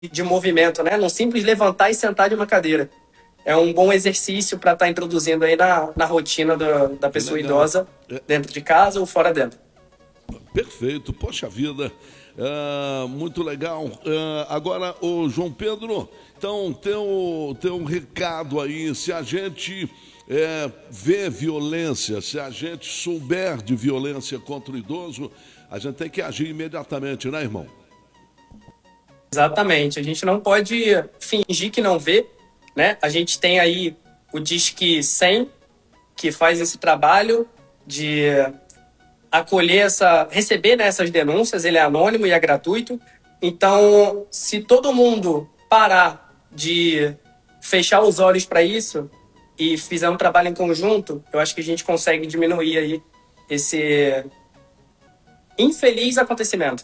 de movimento, né? Não simples levantar e sentar de uma cadeira. É um bom exercício para estar introduzindo aí na rotina da Que pessoa legal. idosa, dentro de casa ou fora dela. Perfeito, poxa vida, muito legal. Agora, o João Pedro, então tem um recado aí, se a gente vê violência, se a gente souber de violência contra o idoso, a gente tem que agir imediatamente, né, irmão? Exatamente. A gente não pode fingir que não vê, né? A gente tem aí o Disque 100, que faz esse trabalho de acolher receber, né, essas denúncias. Ele é anônimo e é gratuito. Então, se todo mundo parar de fechar os olhos para isso e fizer um trabalho em conjunto, eu acho que a gente consegue diminuir aí esse infeliz acontecimento.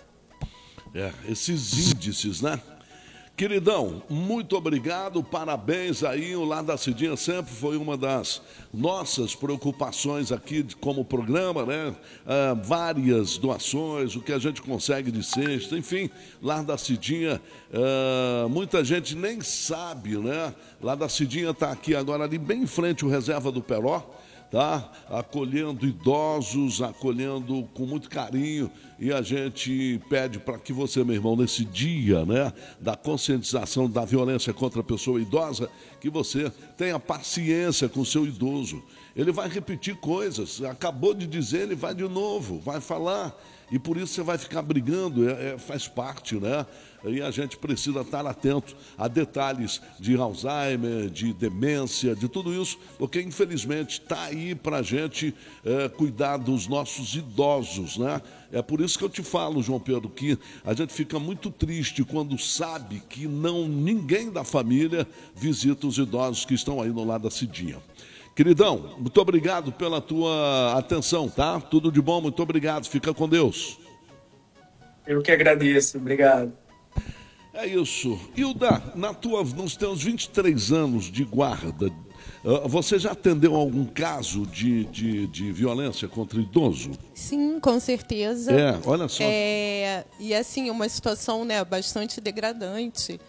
Esses índices, né? Queridão, muito obrigado, parabéns aí, o Lar da Cidinha sempre foi uma das nossas preocupações aqui como programa, né? Várias doações, o que a gente consegue de cesta, enfim, Lar da Cidinha, muita gente nem sabe, né? Lar da Cidinha está aqui agora ali bem em frente ao Reserva do Peró, tá? Acolhendo idosos, acolhendo com muito carinho, e a gente pede para que você, meu irmão, nesse dia, né, da conscientização da violência contra a pessoa idosa, que você tenha paciência com o seu idoso. Ele vai repetir coisas, acabou de dizer, ele vai de novo, vai falar, e por isso você vai ficar brigando, faz parte, né? E a gente precisa estar atento a detalhes de Alzheimer, de demência, de tudo isso, porque infelizmente está aí para a gente cuidar dos nossos idosos, né? É por isso que eu te falo, João Pedro, que a gente fica muito triste quando sabe que ninguém da família visita os idosos que estão aí no lado da Cidinha. Queridão, muito obrigado pela tua atenção, tá? Tudo de bom, muito obrigado. Fica com Deus. Eu que agradeço. Obrigado. É isso. Hilda, nos teus 23 anos de guarda, você já atendeu algum caso de violência contra idoso? Sim, com certeza. Olha só. E assim, uma situação, né, bastante degradante,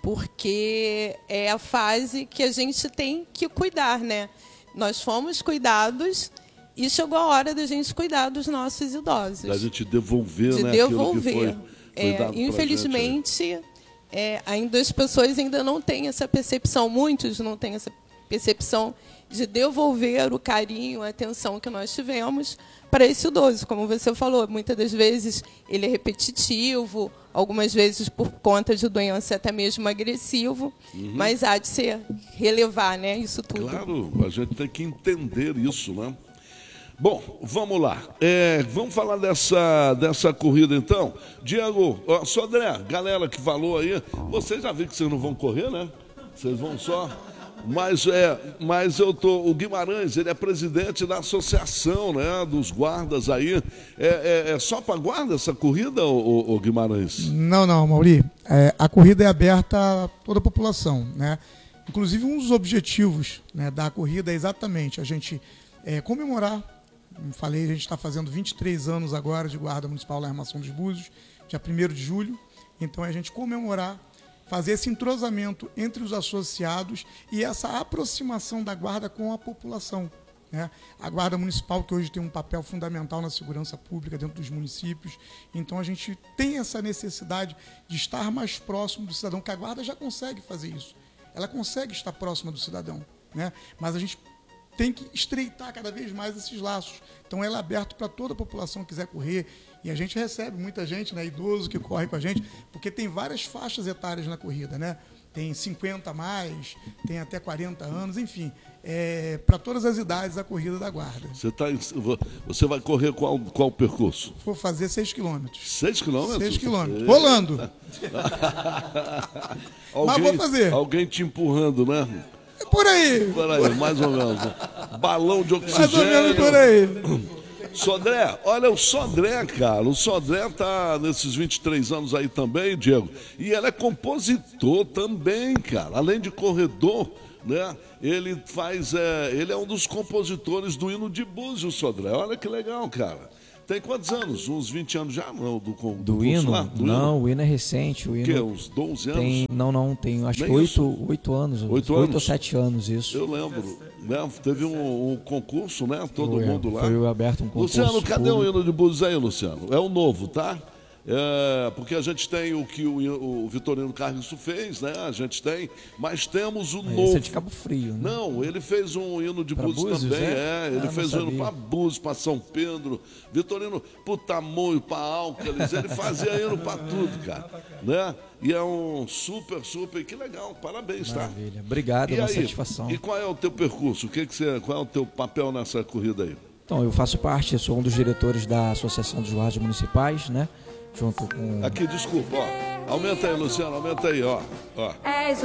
porque é a fase que a gente tem que cuidar, né? Nós fomos cuidados e chegou a hora da gente cuidar dos nossos idosos. Da gente devolver, de né? devolver. Aquilo que foi dado Infelizmente, ainda as pessoas ainda não têm essa percepção, muitos não têm essa percepção de devolver o carinho, a atenção que nós tivemos para esse idoso. Como você falou, muitas das vezes ele é repetitivo, algumas vezes por conta de doença até mesmo agressivo, mas há de se relevar, né, isso tudo. Claro, a gente tem que entender isso, né? Bom, vamos lá. Vamos falar dessa corrida então. Diego, Sodré, galera que falou aí, vocês já viram que vocês não vão correr, né? Vocês vão só. Mas o Guimarães, ele é presidente da associação, né, dos guardas aí. É só para guarda essa corrida, o Guimarães? Não, Mauri. A corrida é aberta a toda a população, né? Inclusive, um dos objetivos, né, da corrida é exatamente a gente comemorar. Como falei, a gente está fazendo 23 anos agora de Guarda Municipal lá em Armação dos Búzios, dia 1º de julho. Então, é a gente comemorar, fazer esse entrosamento entre os associados e essa aproximação da Guarda com a população, né? A Guarda Municipal, que hoje tem um papel fundamental na segurança pública dentro dos municípios. Então, a gente tem essa necessidade de estar mais próximo do cidadão, que a Guarda já consegue fazer isso. Ela consegue estar próxima do cidadão, né? Mas a gente tem que estreitar cada vez mais esses laços. Então, ela é aberto para toda a população que quiser correr. E a gente recebe muita gente, né, idoso que corre com a gente, porque tem várias faixas etárias na corrida, né? Tem 50 a mais, tem até 40 anos, enfim. Para todas as idades a corrida da Guarda. Você vai correr qual percurso? Vou fazer 6 quilômetros. 6 quilômetros? 6 quilômetros. Rolando. Mas vou fazer. Alguém te empurrando, né? Por aí. Por aí, mais ou menos. Balão de oxigênio. Mais ou menos por aí. Sodré, olha o Sodré, cara. O Sodré tá nesses 23 anos aí também, Diego. E ele é compositor também, cara. Além de corredor, né? Ele ele é um dos compositores do hino de Búzios, Sodré. Olha que legal, cara. Tem quantos anos? Uns 20 anos já, não? Do hino? Lá? Não, o hino é recente. O hino que, uns 12 anos? Tem acho que 8 anos. 8 ou 7 anos, isso. Eu lembro. Né? Teve um concurso, né? Todo mundo lá. Foi aberto um concurso. Luciano, cadê o hino de Búzios aí, Luciano? É o novo, tá? Porque a gente tem o que o Vitorino Carlos fez, né? A gente tem, mas temos o novo. Esse é de Cabo Frio, né? Não, ele fez um hino de Búzios também, ele fez um hino para Búzios, para São Pedro. Vitorino pro Tamoio, para Álcalis, ele fazia hino para tudo, cara, né? E é um super, que legal, parabéns, Maravilha. Tá? Obrigado, é uma satisfação. E qual é o teu percurso? Qual é o teu papel nessa corrida aí? Então, eu faço parte, sou um dos diretores da Associação dos Guardas Municipais, né? Junto com... Aqui, desculpa, ó. Aumenta aí, Luciano, aumenta aí, ó. És